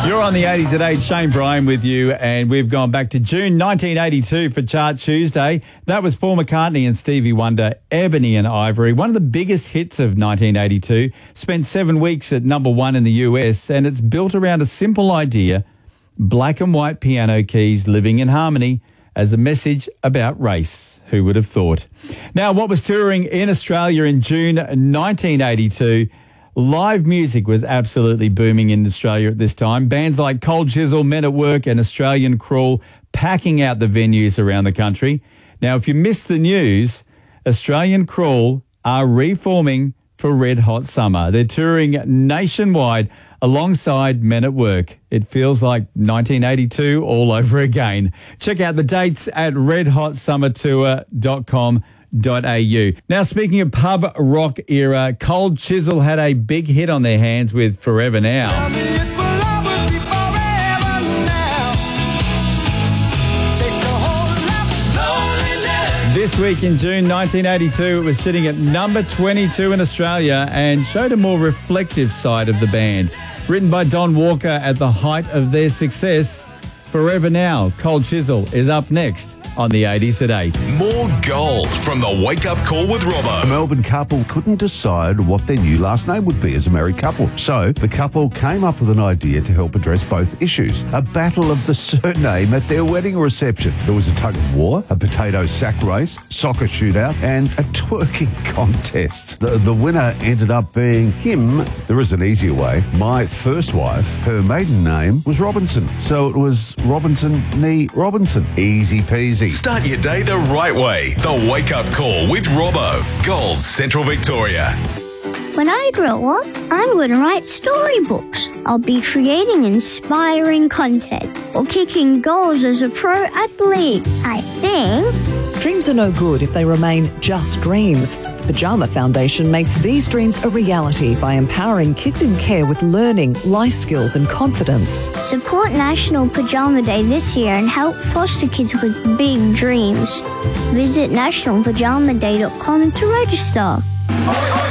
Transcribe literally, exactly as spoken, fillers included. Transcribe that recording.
You're on the eighties at eight. Shane Bryan with you, and we've gone back to June nineteen eighty-two for Chart Tuesday. That was Paul McCartney and Stevie Wonder, Ebony and Ivory, one of the biggest hits of nineteen eighty-two. Spent seven weeks at number one in the U S, and it's built around a simple idea: black and white piano keys living in harmony as a message about race. Who would have thought? Now, what was touring in Australia in June nineteen eighty-two? Live music was absolutely booming in Australia at this time. Bands like Cold Chisel, Men at Work and Australian Crawl packing out the venues around the country. Now, if you missed the news, Australian Crawl are reforming for Red Hot Summer. They're touring nationwide alongside Men at Work. It feels like nineteen eighty-two all over again. Check out the dates at red hot summer tour dot com dot a u. Now, speaking of pub rock era, Cold Chisel had a big hit on their hands with Forever Now. This week in June nineteen eighty-two, it was sitting at number twenty-two in Australia and showed a more reflective side of the band. Written by Don Walker at the height of their success, Forever Now, Cold Chisel is up next on the eighties at eight. More gold from the Wake Up Call with Robbo. A Melbourne couple couldn't decide what their new last name would be as a married couple. So the couple came up with an idea to help address both issues. A battle of the surname at their wedding reception. There was a tug of war, a potato sack race, soccer shootout, and a twerking contest. The, the winner ended up being him. There is an easier way. My first wife, her maiden name was Robinson. So it was Robinson Nee Robinson. Easy peasy. Start your day the right way. The Wake Up Call with Robbo. Gold Central Victoria. When I grow up, I'm going to write storybooks. I'll be creating inspiring content or kicking goals as a pro athlete. I think. Dreams are no good if they remain just dreams. Pajama Foundation makes these dreams a reality by empowering kids in care with learning, life skills and confidence. Support National Pajama Day this year and help foster kids with big dreams. Visit national pajama day dot com to register.